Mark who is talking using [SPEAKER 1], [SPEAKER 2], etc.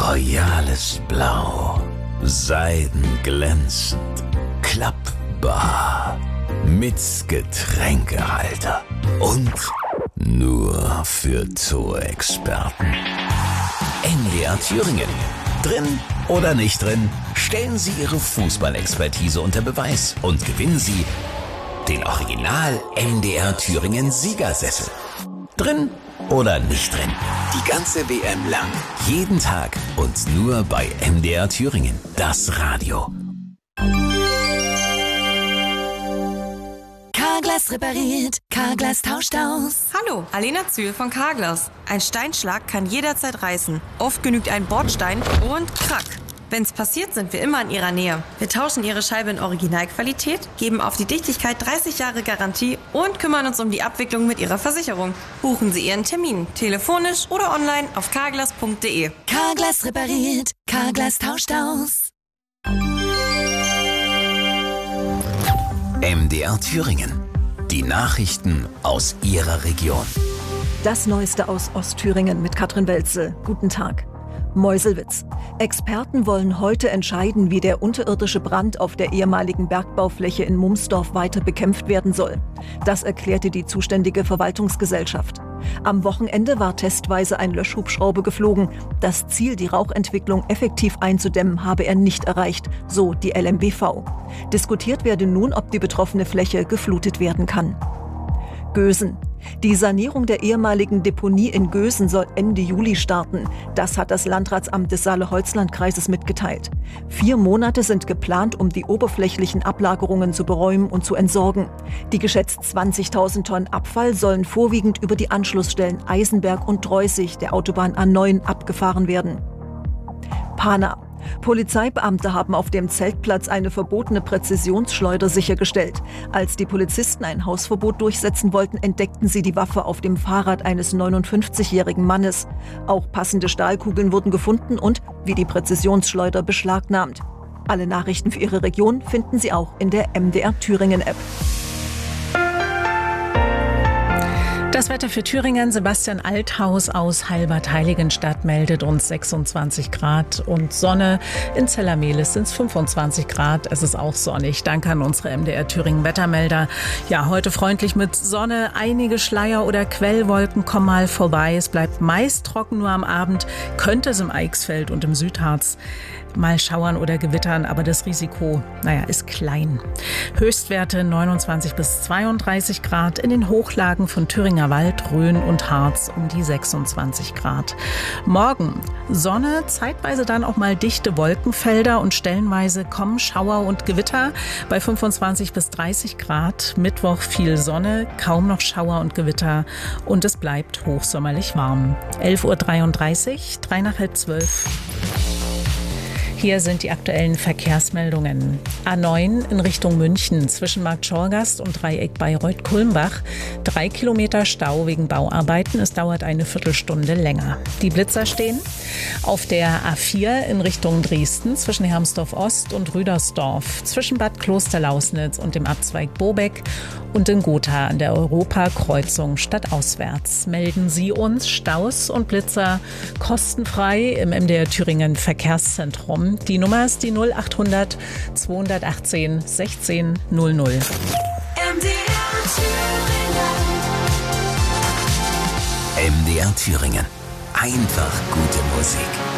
[SPEAKER 1] royales Blau, seidenglänzend, klappbar, mit Getränkehalter und nur für Zoo-Experten. MDR Thüringen. Drin oder nicht drin, stellen Sie Ihre Fußballexpertise unter Beweis und gewinnen Sie den Original MDR Thüringen Siegersessel. Drin oder nicht drin, die ganze WM lang, jeden Tag und nur bei MDR Thüringen, das Radio.
[SPEAKER 2] Carglass repariert, Carglass tauscht aus.
[SPEAKER 3] Hallo, Alena Zühl von Carglass. Ein Steinschlag kann jederzeit reißen. Oft genügt ein Bordstein und krack. Wenn's passiert, sind wir immer in Ihrer Nähe. Wir tauschen Ihre Scheibe in Originalqualität, geben auf die Dichtigkeit 30 Jahre Garantie und kümmern uns um die Abwicklung mit Ihrer Versicherung. Buchen Sie Ihren Termin, telefonisch oder online auf carglass.de.
[SPEAKER 2] Carglass repariert, Carglass tauscht aus.
[SPEAKER 1] MDR Thüringen. Die Nachrichten aus Ihrer Region.
[SPEAKER 4] Das Neueste aus Ostthüringen mit Katrin Welzel. Guten Tag. Meuselwitz. Experten wollen heute entscheiden, wie der unterirdische Brand auf der ehemaligen Bergbaufläche in Mumsdorf weiter bekämpft werden soll. Das erklärte die zuständige Verwaltungsgesellschaft. Am Wochenende war testweise ein Löschhubschrauber geflogen. Das Ziel, die Rauchentwicklung effektiv einzudämmen, habe er nicht erreicht, so die LMBV. Diskutiert werde nun, ob die betroffene Fläche geflutet werden kann. Gösen. Die Sanierung der ehemaligen Deponie in Gösen soll Ende Juli starten. Das hat das Landratsamt des Saale-Holzland-Kreises mitgeteilt. 4 Monate sind geplant, um die oberflächlichen Ablagerungen zu beräumen und zu entsorgen. Die geschätzt 20.000 Tonnen Abfall sollen vorwiegend über die Anschlussstellen Eisenberg und Dreußig der Autobahn A9 abgefahren werden. Pana. Polizeibeamte haben auf dem Zeltplatz eine verbotene Präzisionsschleuder sichergestellt. Als die Polizisten ein Hausverbot durchsetzen wollten, entdeckten sie die Waffe auf dem Fahrrad eines 59-jährigen Mannes. Auch passende Stahlkugeln wurden gefunden und, wie die Präzisionsschleuder, beschlagnahmt. Alle Nachrichten für Ihre Region finden Sie auch in der MDR Thüringen App.
[SPEAKER 5] Das Wetter für Thüringen. Sebastian Althaus aus Heilbad-Heiligenstadt meldet uns 26 Grad und Sonne. In Zellermehlis sind es 25 Grad. Es ist auch sonnig. Danke an unsere MDR Thüringen Wettermelder. Ja, heute freundlich mit Sonne. Einige Schleier- oder Quellwolken kommen mal vorbei. Es bleibt meist trocken, nur am Abend könnte es im Eichsfeld und im Südharz mal schauern oder gewittern, aber das Risiko, ist klein. Höchstwerte 29 bis 32 Grad, in den Hochlagen von Thüringer Wald, Rhön und Harz um die 26 Grad. Morgen Sonne, zeitweise dann auch mal dichte Wolkenfelder und stellenweise kommen Schauer und Gewitter bei 25 bis 30 Grad. Mittwoch viel Sonne, kaum noch Schauer und Gewitter und es bleibt hochsommerlich warm. 11.33 Uhr, 3 nach halb 12. Hier sind die aktuellen Verkehrsmeldungen. A9 in Richtung München zwischen Markt Schorgast und Dreieck Bayreuth-Kulmbach. 3 Kilometer Stau wegen Bauarbeiten. Es dauert eine Viertelstunde länger. Die Blitzer stehen auf der A4 in Richtung Dresden zwischen Hermsdorf-Ost und Rüdersdorf. Zwischen Bad Klosterlausnitz und dem Abzweig Bobeck und in Gotha an der Europakreuzung stadtauswärts. Melden Sie uns Staus und Blitzer kostenfrei im MDR Thüringen Verkehrszentrum. Die Nummer ist die 0800 218 16 00.
[SPEAKER 2] MDR Thüringen.
[SPEAKER 1] MDR Thüringen. Einfach gute Musik.